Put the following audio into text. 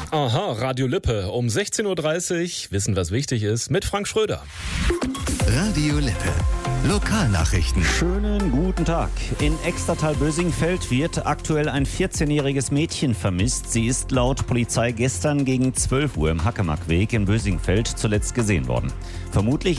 Aha, Radio Lippe. Um 16.30 Uhr wissen, was wichtig ist, mit Frank Schröder. Radio Lippe. Lokalnachrichten. Schönen guten Tag. In Extertal-Bösingfeld wird aktuell ein 14-jähriges Mädchen vermisst. Sie ist laut Polizei gestern gegen 12 Uhr im Hackemackweg in Bösingfeld zuletzt gesehen worden. Vermutlich